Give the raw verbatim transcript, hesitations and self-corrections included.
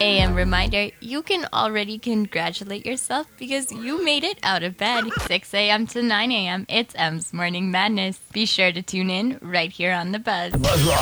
a m reminder, you can already congratulate yourself because you made it out of bed. six a m to nine a m, it's M's Morning Madness. Be sure to tune in right here on The Buzz. Buzz Rock.